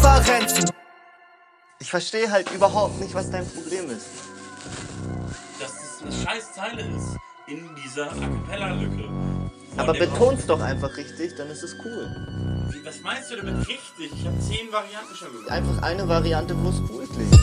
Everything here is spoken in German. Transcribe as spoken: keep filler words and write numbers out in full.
Referenzen. Ich verstehe halt überhaupt nicht, was dein Problem ist. Dass das eine scheiß Zeile ist in dieser A Cappella-Lücke. Aber beton's doch einfach richtig, dann ist es cool. Wie, was meinst du damit richtig? Ich habe zehn Varianten schon gehört. Einfach eine Variante, wo es cool klingt.